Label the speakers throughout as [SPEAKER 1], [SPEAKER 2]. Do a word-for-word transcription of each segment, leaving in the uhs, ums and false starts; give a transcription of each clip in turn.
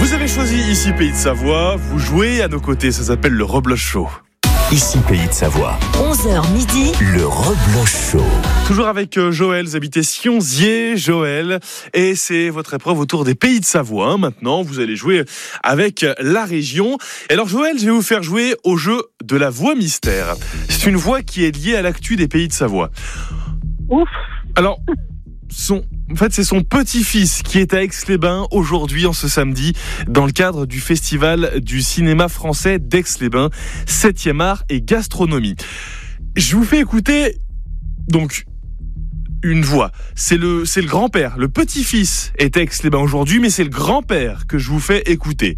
[SPEAKER 1] Vous avez choisi Ici Pays de Savoie, vous jouez à nos côtés, ça s'appelle le Rebloche Show.
[SPEAKER 2] Ici Pays de Savoie.
[SPEAKER 3] onze heures midi.
[SPEAKER 2] Le Rebloche Show.
[SPEAKER 1] Toujours avec Joël, vous habitez Sionzier, Joël, et c'est votre épreuve autour des Pays de Savoie. Hein. Maintenant, vous allez jouer avec la région. Et alors Joël, je vais vous faire jouer au jeu de la voix mystère. C'est une voix qui est liée à l'actu des Pays de Savoie.
[SPEAKER 4] Ouf.
[SPEAKER 1] Alors, son, en fait, c'est son petit-fils qui est à Aix-les-Bains aujourd'hui, en ce samedi, dans le cadre du festival du cinéma français d'Aix-les-Bains, septième art et gastronomie. Je vous fais écouter, donc, une voix. C'est le, c'est le grand-père. Le petit-fils est à Aix-les-Bains aujourd'hui, mais c'est le grand-père que je vous fais écouter.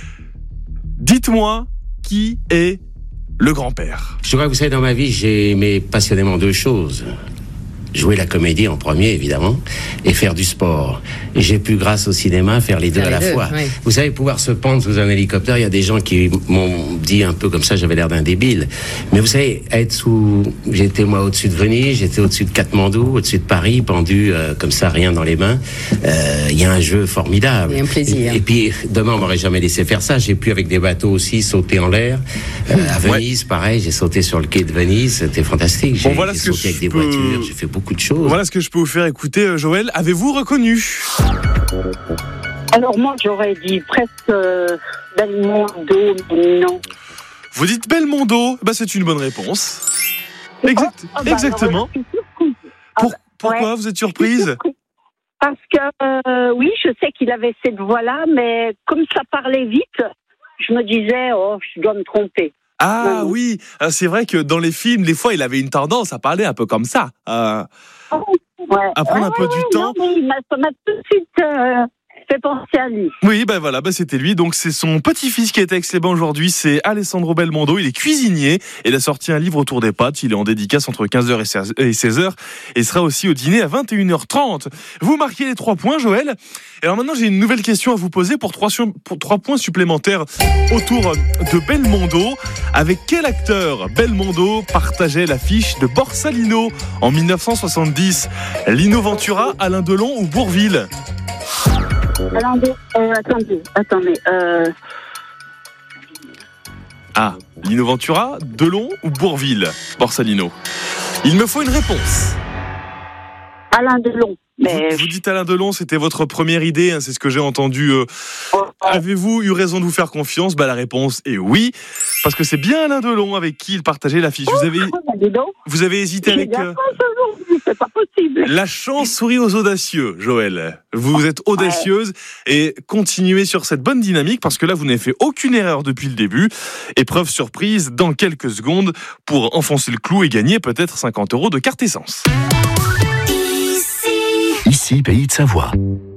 [SPEAKER 1] Dites-moi qui est le grand-père.
[SPEAKER 5] Je crois que vous savez, dans ma vie, j'ai aimé passionnément deux choses. Jouer la comédie en premier, évidemment, et faire du sport. Et j'ai pu, grâce au cinéma, faire les deux
[SPEAKER 6] faire
[SPEAKER 5] à la
[SPEAKER 6] deux,
[SPEAKER 5] fois.
[SPEAKER 6] oui.
[SPEAKER 5] Vous savez, pouvoir se pendre sous un hélicoptère, il y a des gens qui m'ont dit un peu comme ça, j'avais l'air d'un débile. Mais vous savez, être sous... J'étais, moi, au-dessus de Venise, j'étais au-dessus de Katmandou, au-dessus de Paris, pendu euh, comme ça, rien dans les mains. Euh, Il y a un jeu formidable.
[SPEAKER 6] Il y a un plaisir.
[SPEAKER 5] Et, et puis, demain, on m'aurait jamais laissé faire ça. J'ai pu, avec des bateaux aussi, sauter en l'air. Euh, à Venise, ouais. Pareil, j'ai sauté sur le quai de Venise, c'était fantastique. J'ai,
[SPEAKER 1] bon, voilà
[SPEAKER 5] j'ai
[SPEAKER 1] ce que
[SPEAKER 5] sauté avec des
[SPEAKER 1] peux...
[SPEAKER 5] voitures, j'ai fait beaucoup de choses.
[SPEAKER 1] Voilà ce que je peux vous faire écouter, Joël. Avez-vous reconnu ?
[SPEAKER 4] Alors moi, j'aurais dit presque euh, Belmondo, mais non.
[SPEAKER 1] Vous dites Belmondo ? Bah, c'est une bonne réponse. Exact...
[SPEAKER 4] Oh, oh, bah,
[SPEAKER 1] Exactement.
[SPEAKER 4] alors,
[SPEAKER 1] Pour... Pourquoi ouais. Vous êtes surprise ?
[SPEAKER 4] Parce que, euh, oui, je sais qu'il avait cette voix-là, mais comme ça parlait vite, je me disais, oh, je dois me tromper.
[SPEAKER 1] Ah oui, c'est vrai que dans les films, des fois, il avait une tendance à parler un peu comme ça. Euh,
[SPEAKER 4] ouais.
[SPEAKER 1] À prendre
[SPEAKER 4] ouais,
[SPEAKER 1] un peu
[SPEAKER 4] ouais,
[SPEAKER 1] du
[SPEAKER 4] ouais,
[SPEAKER 1] temps.
[SPEAKER 4] Non, mais il m'a, ça m'a tout de suite euh, fait penser à lui.
[SPEAKER 1] Oui, ben voilà, ben c'était lui. Donc c'est son petit-fils qui est à Aix-les-Bains aujourd'hui. C'est Alessandro Belmondo. Il est cuisinier. Il a sorti un livre autour des pâtes. Il est en dédicace entre quinze heures et seize heures. Et il sera aussi au dîner à vingt et une heures trente. Vous marquez les trois points, Joël. Et alors maintenant, j'ai une nouvelle question à vous poser pour trois, pour trois points supplémentaires autour de Belmondo. Avec quel acteur Belmondo partageait l'affiche de Borsalino en mille neuf cent soixante-dix ? Lino Ventura, Alain Delon ou Bourvil ?
[SPEAKER 4] Alain Delon, euh, attendez, attendez. Euh...
[SPEAKER 1] Ah, Lino Ventura, Delon ou Bourvil ? Borsalino. Il me faut une réponse.
[SPEAKER 4] Alain Delon. Mais...
[SPEAKER 1] Vous, vous dites Alain Delon, c'était votre première idée, hein, c'est ce que j'ai entendu. Euh,
[SPEAKER 4] oh, oh.
[SPEAKER 1] Avez-vous eu raison de vous faire confiance ? Bah, la réponse est oui, parce que c'est bien Alain Delon avec qui il partageait l'affiche. Vous avez, vous avez hésité avec... Euh,
[SPEAKER 4] c'est pas possible.
[SPEAKER 1] La chance sourit aux audacieux, Joël. Vous êtes audacieuse ouais. Et continuez sur cette bonne dynamique, parce que là, vous n'avez fait aucune erreur depuis le début. Épreuve surprise dans quelques secondes pour enfoncer le clou et gagner peut-être cinquante euros de carte essence.
[SPEAKER 2] Ici, Pays de Savoie.